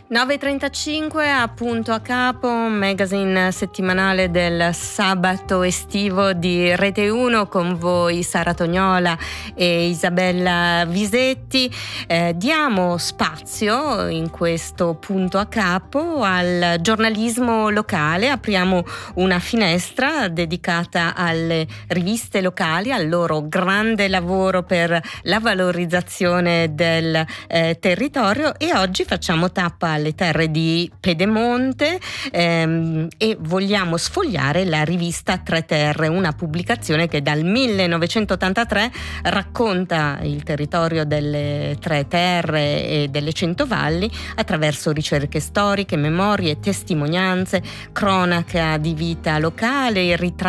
9:35, appunto a capo, magazine settimanale del sabato estivo di Rete 1, con voi Sara Tognola e Isabella Visetti. Diamo spazio in questo punto a capo al giornalismo locale. Apriamo una finestra dedicata alle riviste locali, al loro grande lavoro per la valorizzazione del territorio, e oggi facciamo tappa alle terre di Pedemonte e vogliamo sfogliare la rivista Tre Terre, una pubblicazione che dal 1983 racconta il territorio delle Tre Terre e delle Centovalli attraverso ricerche storiche, memorie, testimonianze, cronaca di vita locale, ritratti